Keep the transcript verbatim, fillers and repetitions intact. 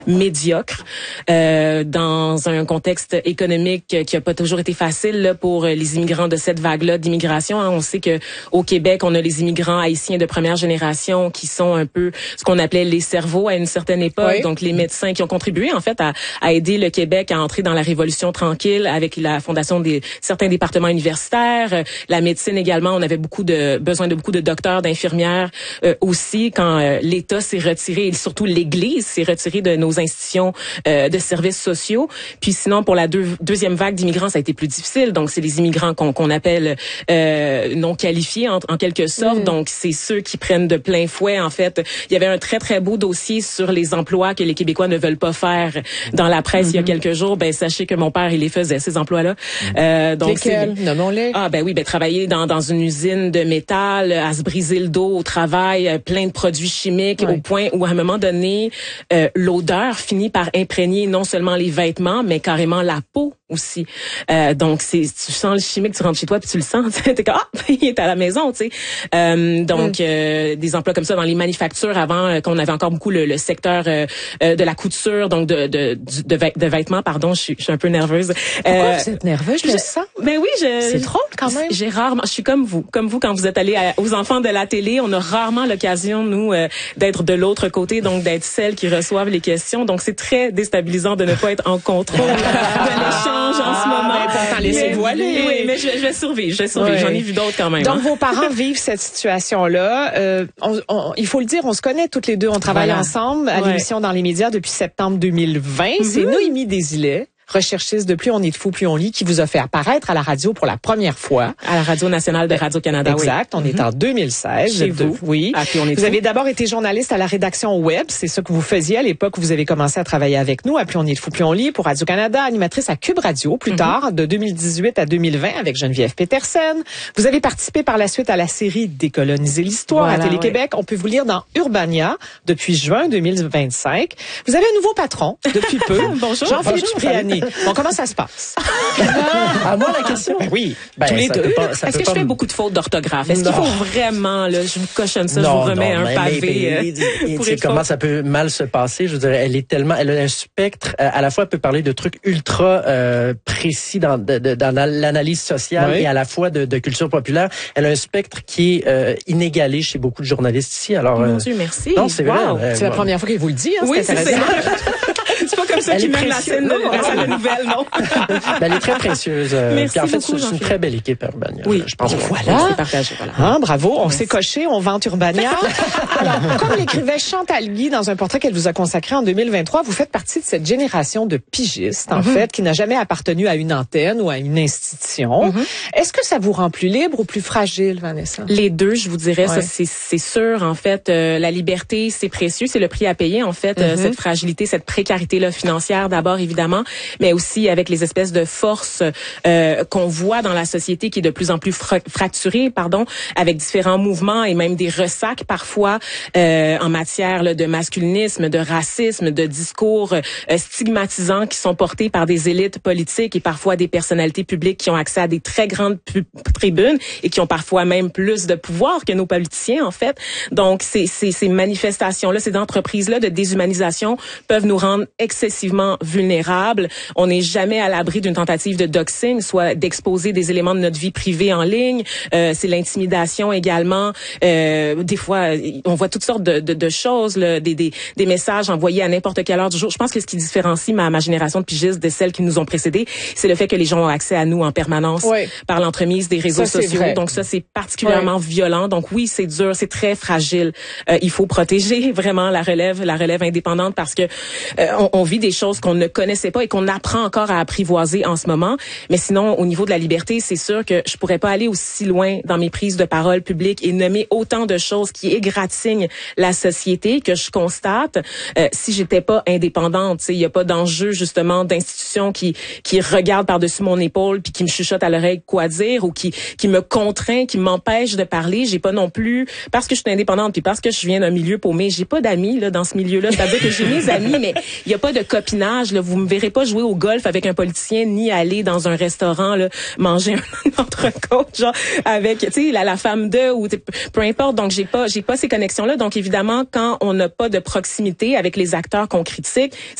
médiocre euh, dans un contexte économique qui a pas toujours été facile là, pour les immigrants de cette vague-là d'immigration. Hein. On sait que au Québec, on a les immigrants haïtiens de première génération qui sont un peu ce qu'on appelait les cerveaux à une certaine époque, oui. Donc les médecins qui ont contribué en fait à, à aider le Québec à entrer dans la révolution tranquille avec la fondation des certains départements universitaires, la médecine également. On avait beaucoup de besoin de beaucoup de docteurs, d'infirmières euh, aussi quand euh, l'État s'est retiré et surtout l'Église s'est retirée de nos institutions euh, de services sociaux. Puis sinon, pour la deux, deuxième vague d'immigrants, ça a été plus difficile. Donc, c'est les immigrants qu'on, qu'on appelle euh, non qualifiés en, en quelque sorte. Mm. Donc, c'est ceux qui prennent de plein fouet. En fait, il y avait un très, très beau dossier sur les emplois que les Québécois ne veulent pas faire dans la presse mm-hmm. il y a quelques jours. Ben, sachez que mon père, il les faisait, ces emplois-là. Mm. Euh, donc, lesquels? Nommons-les. Ah, ben oui, ben travailler dans, dans une usine de métal, à se briser le dos au travail, plein de produits chimiques, oui. Au point où, à un moment donné, euh, l'odeur finit par imprégner non seulement les vêtements, mais carrément la peau aussi. Euh, donc, c'est tu sens le chimique, tu rentres chez toi puis tu le sens. T'es comme, ah, il est à la maison, tu sais. Euh, donc, mm. euh, des emplois comme ça dans les manufactures avant, euh, qu'on avait encore beaucoup le, le secteur euh, euh, de la couture, donc de de, de, de, de vêtements, pardon, je suis, je suis un peu nerveuse. Pourquoi euh, vous êtes nerveuse, je, je le sens? Ben oui, je... C'est drôle quand même. J'ai rarement, je suis comme vous, comme vous quand vous êtes allés à, aux enfants de la télé, on a rarement l'occasion, nous, euh, d'être de l'autre côté, donc d'être celles qui reçoivent les questions. Donc, c'est très déstabilisant de ne pas être en contrôle de l'échange en ce moment. Ah, ben, pourtant, laissez-vous aller. Oui, mais je, je vais survivre, je vais survivre. Oui. J'en ai vu d'autres quand même. Donc, hein. Vos parents vivent cette situation-là. Euh, on, on, il faut le dire, on se connaît toutes les deux. On travaille voilà. ensemble à ouais. l'émission Dans les médias depuis septembre deux mille vingt. Mm-hmm. C'est Noémie Desilets, recherchiste de Plus on est de fou, plus on lit, qui vous a fait apparaître à la radio pour la première fois. À la Radio nationale de Radio-Canada, exact. Oui. On mm-hmm. est en deux mille seize. Chez vous. Oui. À Plus on est de vous fou. avez d'abord été journaliste à la rédaction web. C'est ça que vous faisiez à l'époque où vous avez commencé à travailler avec nous. À Plus on est de fou, plus on lit, pour Radio-Canada, animatrice à Cube Radio, plus mm-hmm. tard, de deux mille dix-huit à deux mille vingt, avec Geneviève Petersen. Vous avez participé par la suite à la série Décoloniser l'histoire voilà, à Télé-Québec. Oui. On peut vous lire dans Urbania depuis juin deux mille vingt-cinq. Vous avez un nouveau patron depuis peu. Bonjour. Jean-Philippe Cipriani. Bon, comment ça se passe? À moi la question? Ben oui, ben, tous les deux. Pas, Est-ce que je fais beaucoup de fautes d'orthographe? Est-ce non. qu'il faut vraiment, là, je vous cochonne ça, non, je vous remets non, un mais, pavé mais, mais, euh, pour être comment faute. Ça peut mal se passer? Je veux dire, elle est tellement, elle a un spectre, euh, à la fois elle peut parler de trucs ultra euh, précis dans, de, de, dans l'analyse sociale oui. et à la fois de, de culture populaire. Elle a un spectre qui est euh, inégalé chez beaucoup de journalistes ici. Alors, Mon euh, Dieu, merci. Non, c'est wow. vrai. Euh, c'est la première fois qu'elle vous le dit. Hein, oui, c'est ça. C'est pas comme ça qui mène la scène de la salle de nouvelles, non? Ben, elle est très précieuse. Euh, Merci en fait, beaucoup, c'est une très belle équipe, Urbania. Oui, je pense. Voilà. C'est partagé, voilà. Hein, bravo, on Merci. s'est coché, on vante Urbania. Alors, comme l'écrivait Chantal Guy dans un portrait qu'elle vous a consacré en deux mille vingt-trois, vous faites partie de cette génération de pigistes, en mm-hmm. fait, qui n'a jamais appartenu à une antenne ou à une institution. Mm-hmm. Est-ce que ça vous rend plus libre ou plus fragile, Vanessa? Les deux, je vous dirais, ouais. ça, c'est, c'est sûr. En fait, euh, la liberté, c'est précieux, c'est le prix à payer, en fait, mm-hmm. euh, cette fragilité, cette précarité-là financière, d'abord, évidemment, mais aussi avec les espèces de forces euh, qu'on voit dans la société qui est de plus en plus fra- fracturée, pardon, avec différents mouvements et même des ressacs parfois euh, en matière là, de masculinisme, de racisme, de discours euh, stigmatisants qui sont portés par des élites politiques et parfois des personnalités publiques qui ont accès à des très grandes pu- tribunes et qui ont parfois même plus de pouvoir que nos politiciens, en fait. Donc, ces, ces, ces manifestations-là, ces entreprises-là de déshumanisation peuvent nous rendre excessivement vulnérables. On n'est jamais à l'abri d'une tentative de doxing, soit d'exposer des éléments de notre vie privée en ligne. Euh, c'est l'intimidation également. Euh, des fois, on voit toutes sortes de, de, de choses, là, des, des, des messages envoyés à n'importe quelle heure du jour. Je pense que ce qui différencie ma, ma génération de pigistes de celles qui nous ont précédés, c'est le fait que les gens ont accès à nous en permanence oui. par l'entremise des réseaux ça, sociaux. Donc ça, c'est particulièrement oui. violent. Donc oui, c'est dur, c'est très fragile. Euh, il faut protéger vraiment la relève, la relève indépendante parce que euh, on, on vit des choses qu'on ne connaissait pas et qu'on apprend encore à apprivoiser en ce moment. Mais sinon, au niveau de la liberté, c'est sûr que je pourrais pas aller aussi loin dans mes prises de parole publiques et nommer autant de choses qui égratignent la société que je constate euh, si j'étais pas indépendante. Tu sais, il y a pas d'enjeu justement d'institutions qui qui regardent par-dessus mon épaule puis qui me chuchotent à l'oreille quoi dire ou qui qui me contraint, qui m'empêche de parler. J'ai pas non plus parce que je suis indépendante puis parce que je viens d'un milieu paumé, j'ai pas d'amis là dans ce milieu-là. C'est-à-dire que j'ai mes amis, mais il y a pas de communauté copinage. Là, vous me verrez pas jouer au golf avec un politicien ni aller dans un restaurant là, manger un entrecôte genre avec tu sais la, la femme de ou peu importe. Donc j'ai pas j'ai pas ces connexions là. Donc évidemment quand on n'a pas de proximité avec les acteurs qu'on critique,